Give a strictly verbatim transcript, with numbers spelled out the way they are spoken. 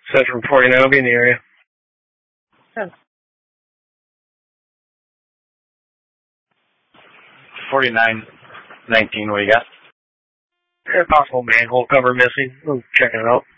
Set from forty-nine will be in the area. Good. forty-nine nineteen, what do you got? Yeah, possible manhole cover missing. We'll check it out.